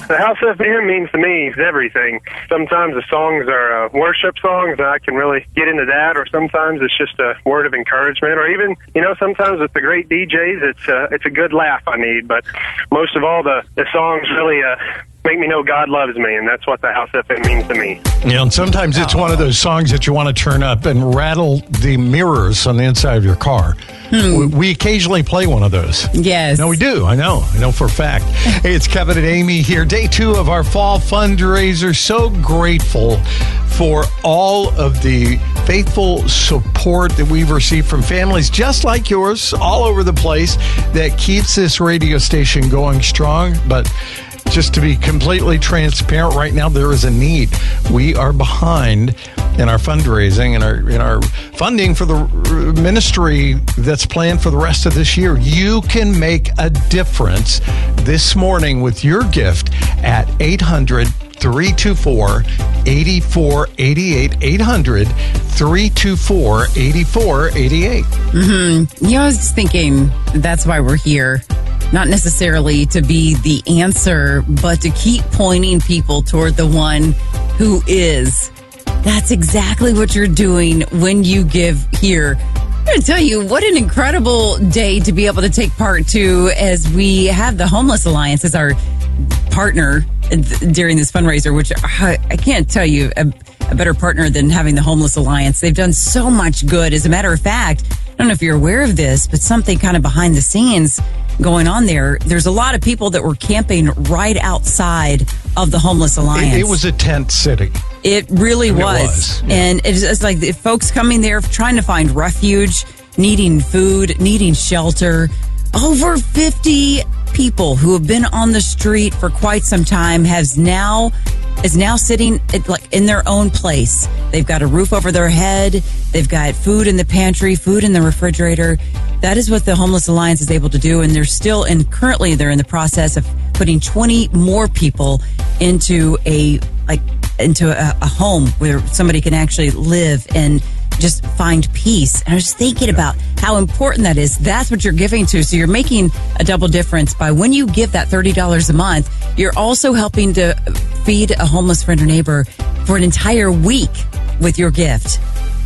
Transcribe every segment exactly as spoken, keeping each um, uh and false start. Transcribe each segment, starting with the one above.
the House F M means to me is everything. Sometimes the songs are uh, worship songs, and I can really get into that, or sometimes it's just a word of encouragement, or even, you know, sometimes with the great D Js, it's, uh, it's a good laugh I need. But most of all, the, the songs really uh, make me know God loves me, and that's what the House F M means to me. Yeah, and sometimes it's one of those songs that you want to turn up and rattle the mirrors on the inside of your car. Hmm. We, we occasionally play one of those. Yes. No, we do. I know. I know for a fact. Hey, it's Kevin and Amy here. Day two of our fall fundraiser. So grateful for all of the faithful support that we've received from families just like yours all over the place that keeps this radio station going strong. But just to be completely transparent, right now there is a need. We are behind in our fundraising and our in our funding for the ministry that's planned for the rest of this year. You can make a difference this morning with your gift at eight hundred, three two four, eight four eight eight. eight hundred, three two four, eight four eight eight. Mm-hmm. You know, I was just thinking that's why we're here. Not necessarily to be the answer, but to keep pointing people toward the one who is. That's exactly what you're doing when you give here. I'm going to tell you what an incredible day to be able to take part to as we have the Homeless Alliance as our partner during this fundraiser, which I, I can't tell you a, a better partner than having the Homeless Alliance. They've done so much good. As a matter of fact, I don't know if you're aware of this, but something kind of behind the scenes going on there. There's a lot of people that were camping right outside of the Homeless Alliance. It, it was a tent city. It really and was. It was yeah. And it's, it's like the folks coming there trying to find refuge, needing food, needing shelter. Over fifty people who have been on the street for quite some time has now is now sitting at, like in their own place. They've got a roof over their head. They've got food in the pantry, food in the refrigerator. That is what the Homeless Alliance is able to do. And they're still in, currently they're in the process of putting twenty more people into a, like, into a, a home where somebody can actually live and just find peace. And I was just thinking about how important that is. That's what you're giving to. So you're making a double difference by when you give that thirty dollars a month, you're also helping to feed a homeless friend or neighbor for an entire week with your gift.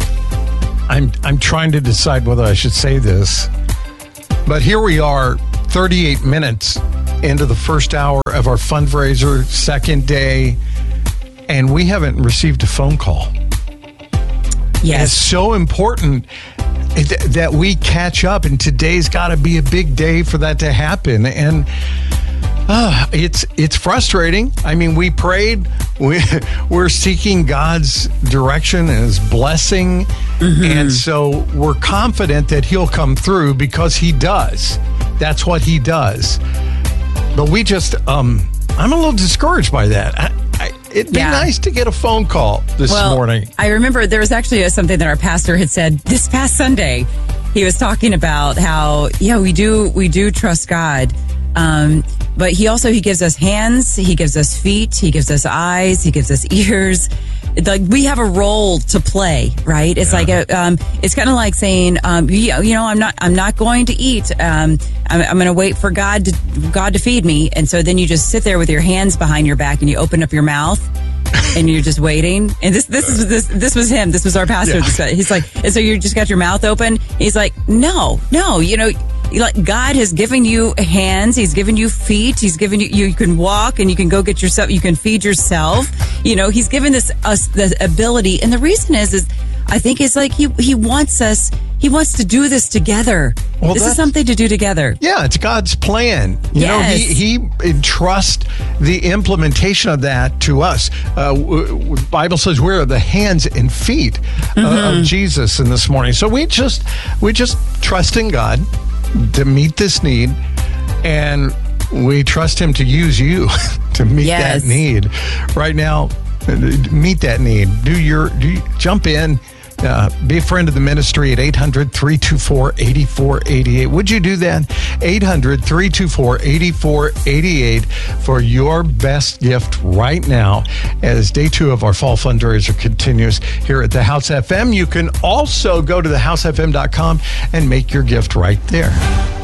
I'm I'm trying to decide whether I should say this, but here we are, thirty-eight minutes into the first hour of our fundraiser, second day, and we haven't received a phone call. Yes. And it's so important that we catch up, and today's got to be a big day for that to happen. And uh, it's it's frustrating. I mean, we prayed. We, we're seeking God's direction and His blessing. Mm-hmm. And so we're confident that He'll come through because He does. That's what He does. But we just, um, I'm a little discouraged by that. I, I, it'd be yeah. nice to get a phone call this well, morning. I remember there was actually something that our pastor had said this past Sunday. He was talking about how, yeah, we do, we do trust God. Um, but he also, he gives us hands, he gives us feet, he gives us eyes, he gives us ears. Like we have a role to play, right? It's yeah. like a, um, it's kind of like saying, um, you, you know, I'm not, I'm not going to eat. Um, I'm, I'm going to wait for God to, God to feed me. And so then you just sit there with your hands behind your back and you open up your mouth and you're just waiting. And this, this is, this, this was him. This was our pastor. Yeah. He's like, and so you just got your mouth open. He's like, no, no, you know, like God has given you hands, He's given you feet, He's given you, you can walk and you can go get yourself, you can feed yourself. You know, He's given this us the ability. And the reason is, is I think it's like He, He wants us, He wants to do this together. Well, this is something to do together. Yeah, it's God's plan. You yes. know, He, he entrusts the implementation of that to us. Uh, the Bible says we're the hands and feet uh, mm-hmm. of Jesus in this morning. So we just, we just trust in God to meet this need, and we trust Him to use you to meet yes. that need right now. Meet that need. Do your do jump in. Uh, be a friend of the ministry at eight hundred, three two four, eight four eight eight. Would you do that? eight hundred, three two four, eight four eight eight for your best gift right now as day two of our fall fundraiser continues here at the House F M. You can also go to the house f m dot com and make your gift right there.